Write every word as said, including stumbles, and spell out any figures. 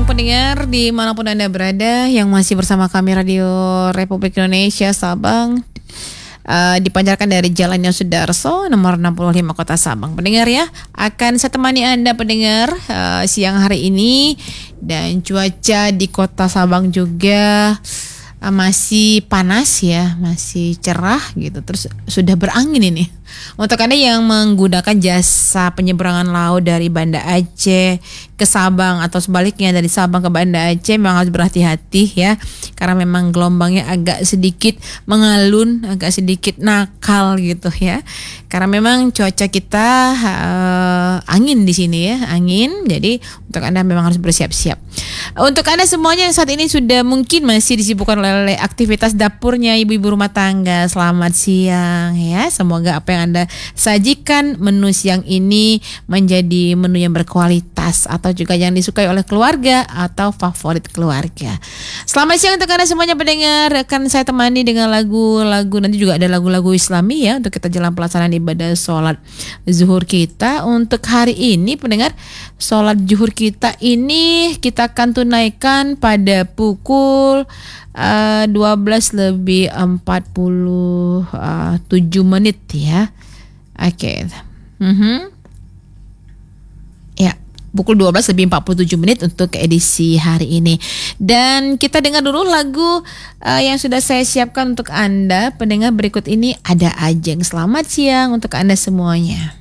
pendengar dimanapun Anda berada yang masih bersama kami Radio Republik Indonesia Sabang, uh, dipancarkan dari Jalan Yosudarso nomor enam puluh lima Kota Sabang. Pendengar ya, akan saya temani Anda pendengar uh, siang hari ini, dan cuaca di Kota Sabang juga uh, masih panas ya, masih cerah gitu, terus sudah berangin ini. Untuk Anda yang menggunakan jasa penyeberangan laut dari Banda Aceh ke Sabang atau sebaliknya dari Sabang ke Banda Aceh, memang harus berhati-hati ya, karena memang gelombangnya agak sedikit mengalun, agak sedikit nakal gitu ya. Karena memang cuaca kita uh, angin di sini ya, angin. Jadi untuk Anda memang harus bersiap-siap. Untuk Anda semuanya yang saat ini sudah mungkin masih disibukkan oleh aktivitas dapurnya ibu-ibu rumah tangga, selamat siang ya. Semoga apa yang Anda sajikan menu siang ini menjadi menu yang berkualitas atau juga yang disukai oleh keluarga atau favorit keluarga. Selamat siang untuk Anda semuanya pendengar. Akan saya temani dengan lagu-lagu, nanti juga ada lagu-lagu Islami ya untuk kita jalan pelaksanaan ibadah sholat zuhur kita. Untuk hari ini pendengar, sholat zuhur kita ini kita akan tunaikan pada pukul Uh, dua belas lebih empat puluh tujuh menit ya. Oke. Okay. Mm-hmm. Ya, pukul dua belas lebih empat puluh tujuh menit untuk edisi hari ini. Dan kita dengar dulu lagu uh, yang sudah saya siapkan untuk Anda pendengar. Berikut ini ada Ajeng. Selamat siang untuk Anda semuanya.